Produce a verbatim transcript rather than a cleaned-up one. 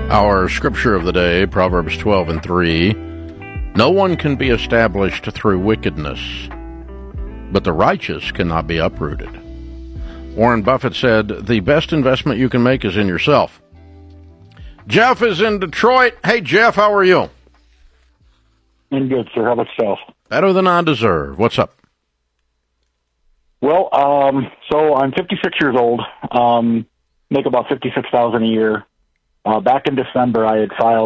Our scripture of the day, Proverbs twelve and three. No one can be established through wickedness, but the righteous cannot be uprooted. Warren Buffett said, the best investment you can make is in yourself. Jeff is in Detroit. Hey, Jeff, how are you? I'm good, sir. How about yourself? Better than I deserve. What's up? Well, um, so I'm fifty-six years old, um, make about fifty-six thousand dollars a year. Uh, back in December, I had filed